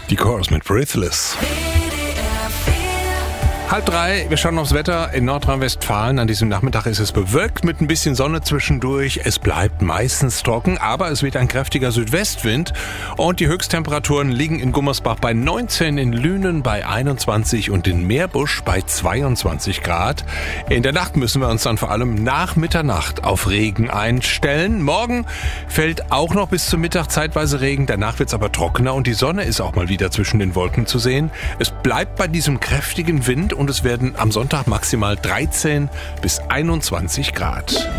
Die Chorus mit Breathless. 2:30, wir schauen aufs Wetter in Nordrhein-Westfalen. An diesem Nachmittag ist es bewölkt mit ein bisschen Sonne zwischendurch. Es bleibt meistens trocken, aber es weht ein kräftiger Südwestwind. Und die Höchsttemperaturen liegen in Gummersbach bei 19, in Lünen bei 21 und in Meerbusch bei 22 Grad. In der Nacht müssen wir uns dann vor allem nach Mitternacht auf Regen einstellen. Morgen fällt auch noch bis zum Mittag zeitweise Regen. Danach wird es aber trockener und die Sonne ist auch mal wieder zwischen den Wolken zu sehen. Es bleibt bei diesem kräftigen Wind und es werden am Sonntag maximal 13 bis 21 Grad.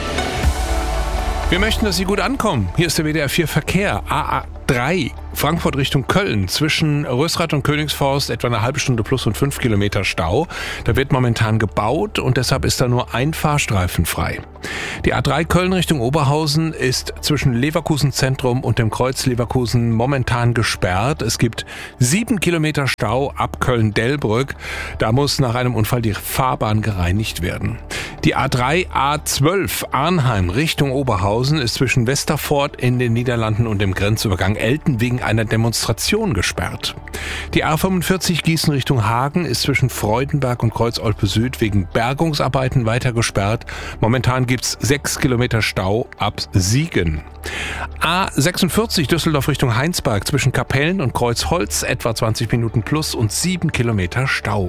Wir möchten, dass Sie gut ankommen. Hier ist der WDR 4 Verkehr. AA3 Frankfurt Richtung Köln. Zwischen Rösrath und Königsforst etwa eine halbe Stunde plus und 5 Kilometer Stau. Da wird momentan gebaut und deshalb ist da nur ein Fahrstreifen frei. Die A3 Köln Richtung Oberhausen ist zwischen Leverkusen Zentrum und dem Kreuz Leverkusen momentan gesperrt. Es gibt 7 Kilometer Stau ab Köln-Delbrück. Da muss nach einem Unfall die Fahrbahn gereinigt werden. Die A3 A12 Arnheim Richtung Oberhausen ist zwischen Westerfort in den Niederlanden und dem Grenzübergang Elten wegen einer Demonstration gesperrt. Die A45 Gießen Richtung Hagen ist zwischen Freudenberg und Kreuz Olpe Süd wegen Bergungsarbeiten weiter gesperrt. Momentan gibt's 6 Kilometer Stau ab Siegen. A46 Düsseldorf Richtung Heinsberg zwischen Kapellen und Kreuzholz etwa 20 Minuten plus und 7 Kilometer Stau.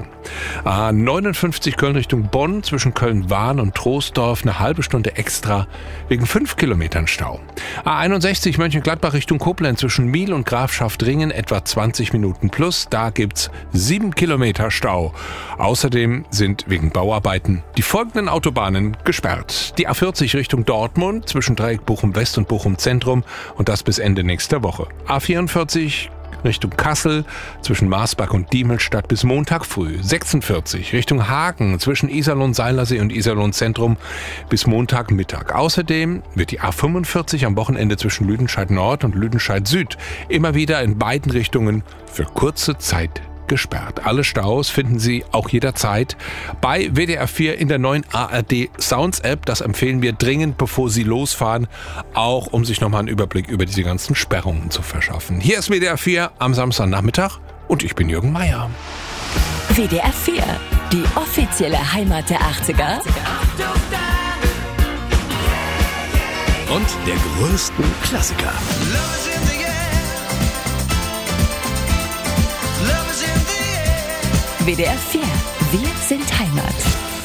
A59 Köln Richtung Bonn zwischen Köln-Wahn und Troisdorf eine halbe Stunde extra wegen 5 Kilometern Stau. A61 Mönchengladbach Richtung Koblenz zwischen Miel und Grafschaft-Ringen etwa 20 Minuten plus. Da gibt's 7 Kilometer Stau. Außerdem sind wegen Bauarbeiten die folgenden Autobahnen gesperrt. Die A40 Richtung Dortmund zwischen Dreieck Bochum-West und Bochum-Zentrum und das bis Ende nächster Woche. A44 Richtung Kassel zwischen Marsberg und Diemelstadt bis Montag früh. 46 Richtung Hagen zwischen Iserlohn-Seilersee und Iserlohn-Zentrum bis Montagmittag. Außerdem wird die A45 am Wochenende zwischen Lüdenscheid Nord und Lüdenscheid Süd immer wieder in beiden Richtungen für kurze Zeit gesperrt. Alle Staus finden Sie auch jederzeit bei WDR 4 in der neuen ARD Sounds App. Das empfehlen wir dringend, bevor Sie losfahren, auch um sich nochmal einen Überblick über diese ganzen Sperrungen zu verschaffen. Hier ist WDR 4 am Samstagnachmittag und ich bin Jürgen Meier. WDR 4, die offizielle Heimat der 80er und der größten Klassiker. WDR 4, wir sind Heimat.